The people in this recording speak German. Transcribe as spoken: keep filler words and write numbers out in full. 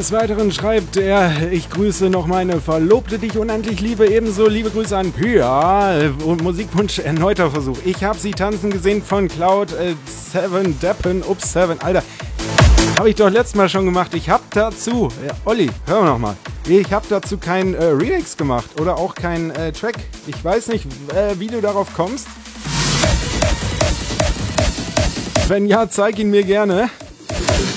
Des Weiteren schreibt er, ich grüße noch meine Verlobte, die ich unendlich liebe. Ebenso liebe Grüße an Pia. Und Musikwunsch, erneuter Versuch. Ich habe sie tanzen gesehen von Cloud äh, Seven Deppen. Ups, Seven, Alter. Habe ich doch letztes Mal schon gemacht. Ich habe dazu, äh, Olli, hör mal nochmal. Ich habe dazu kein äh, Remix gemacht oder auch kein äh, Track. Ich weiß nicht, äh, wie du darauf kommst. Wenn ja, zeig ihn mir gerne.